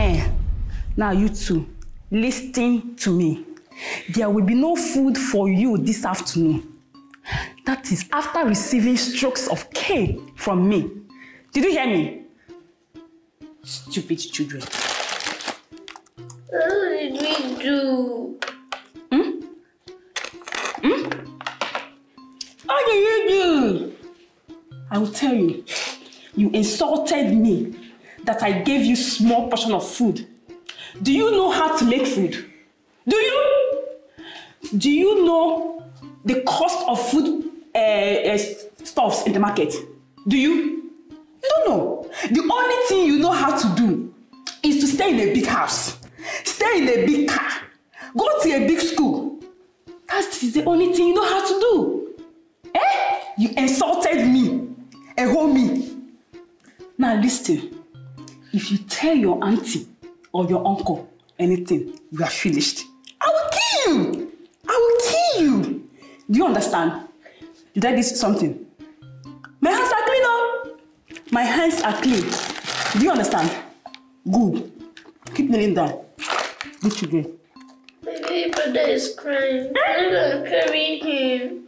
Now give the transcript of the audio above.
Now you two, listen to me. There will be no food for you this afternoon. That is after receiving strokes of cane from me. Did you hear me? Stupid children. What did we do? What did you do? I will tell you. You insulted me that I gave you small portion of food. Do you know how to make food? Do you? Do you know the cost of food stuffs in the market? Do you? You don't know. The only thing you know how to do is to stay in a big house, stay in a big car, go to a big school. That is the only thing you know how to do. You insulted me, a homie. Now listen, if you tell your auntie or your uncle anything, you are finished. I will kill you. I will kill you. Do you understand? Did I do something? My hands are clean, oh. My hands are clean. Do you understand? Good. Keep kneeling down. Good children. My baby brother is crying. I'm gonna carry him.